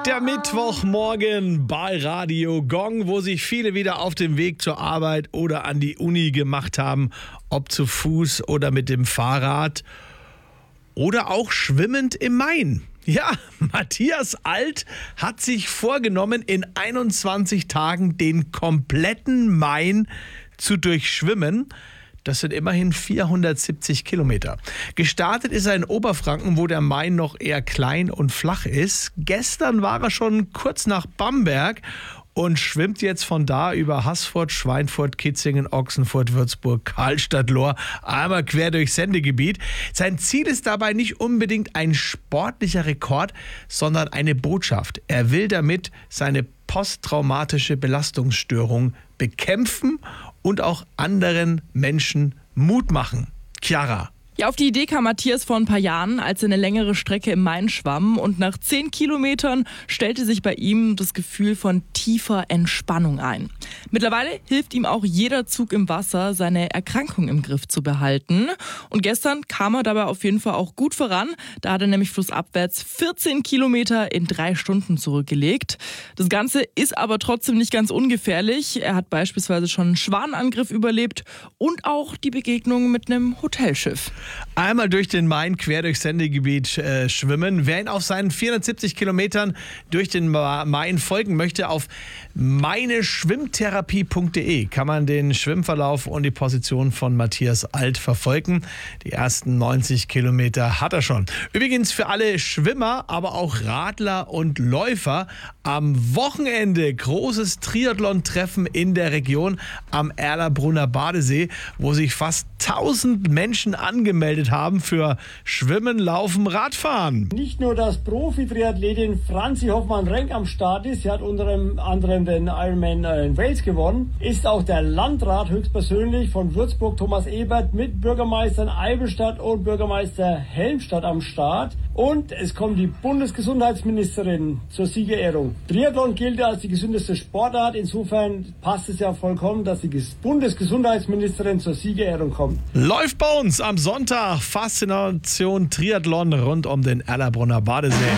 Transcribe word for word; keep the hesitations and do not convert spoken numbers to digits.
Der Mittwochmorgen bei Radio Gong, wo sich viele wieder auf dem Weg zur Arbeit oder an die Uni gemacht haben, ob zu Fuß oder mit dem Fahrrad oder auch schwimmend im Main. Ja, Matthias Alt hat sich vorgenommen, in einundzwanzig Tagen den kompletten Main zu durchschwimmen. Das sind immerhin vierhundertsiebzig Kilometer. Gestartet ist er in Oberfranken, wo der Main noch eher klein und flach ist. Gestern war er schon kurz nach Bamberg und schwimmt jetzt von da über Haßfurt, Schweinfurt, Kitzingen, Ochsenfurt, Würzburg, Karlstadt, Lohr, einmal quer durchs Sendegebiet. Sein Ziel ist dabei nicht unbedingt ein sportlicher Rekord, sondern eine Botschaft. Er will damit seine posttraumatische Belastungsstörung bekämpfen und auch anderen Menschen Mut machen. Chiara. Ja, auf die Idee kam Matthias vor ein paar Jahren, als er eine längere Strecke im Main schwamm, und nach zehn Kilometern stellte sich bei ihm das Gefühl von tiefer Entspannung ein. Mittlerweile hilft ihm auch jeder Zug im Wasser, seine Erkrankung im Griff zu behalten. Und gestern kam er dabei auf jeden Fall auch gut voran. Da hat er nämlich flussabwärts vierzehn Kilometer in drei Stunden zurückgelegt. Das Ganze ist aber trotzdem nicht ganz ungefährlich. Er hat beispielsweise schon einen Schwanenangriff überlebt und auch die Begegnung mit einem Hotelschiff. Einmal durch den Main quer durchs Sendegebiet äh, schwimmen. Wer ihn auf seinen vierhundertsiebzig Kilometern durch den Main folgen möchte, auf meine schwimmtherapie punkt de kann man den Schwimmverlauf und die Position von Matthias Alt verfolgen. Die ersten neunzig Kilometer hat er schon. Übrigens für alle Schwimmer, aber auch Radler und Läufer am Wochenende großes Triathlon-Treffen in der Region am Erlabrunner Badesee, wo sich fast tausend Menschen angemeldet haben für Schwimmen, Laufen, Radfahren. Nicht nur, dass Profi-Triathletin Franzi Hoffmann-Renk am Start ist, sie hat unter anderem den Ironman in Wales gewonnen, ist auch der Landrat höchstpersönlich von Würzburg, Thomas Ebert, mit Bürgermeistern Eibenstadt und Bürgermeister Helmstadt am Start. Und es kommt die Bundesgesundheitsministerin zur Siegerehrung. Triathlon gilt als die gesündeste Sportart, insofern passt es ja vollkommen, dass die Bundesgesundheitsministerin zur Siegerehrung kommt. Läuft bei uns am Sonntag Faszination Triathlon rund um den Erlabrunner Badesee.